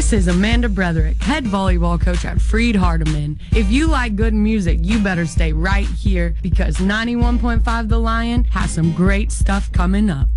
This is Amanda Bretherick, head volleyball coach at Freed Hardeman. If you like good music, you better stay right here because 91.5 The Lion has some great stuff coming up.